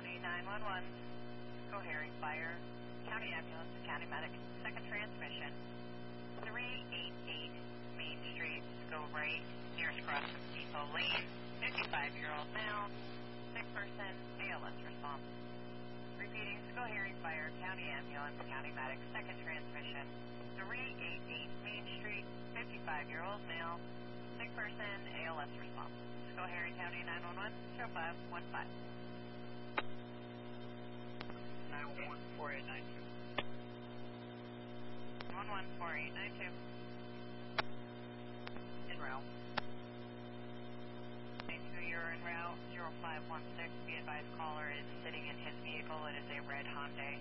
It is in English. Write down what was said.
County 911. Coherent fire. County ambulance, county medic. Second transmission. 388 Main Street. Go right. Nearest cross from Depot Lane. 55-year-old male. Sick person. ALS response. Repeating. Coherent fire. County ambulance, county medic. Second transmission. 388 Main Street. 55-year-old male. Sick person. ALS response. Coherent County 911. 0515. 911-4892. 114892. En route. 92, you're en route. 0516. Be advised, caller is sitting in his vehicle. It is a red Hyundai.